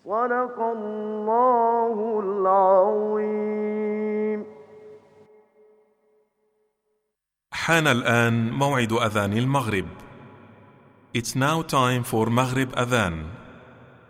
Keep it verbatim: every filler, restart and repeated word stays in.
صدق الله العظيم. حان الآن موعد أذان المغرب. It's now time for Maghrib Adhan.